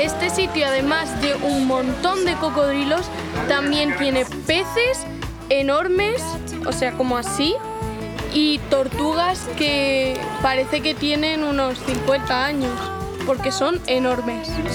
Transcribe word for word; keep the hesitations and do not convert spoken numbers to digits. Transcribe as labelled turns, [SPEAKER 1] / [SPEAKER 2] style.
[SPEAKER 1] este sitio, además de un montón de cocodrilos, también tiene peces enormes, o sea, como así, y tortugas que parece que tienen unos cincuenta años, porque son enormes.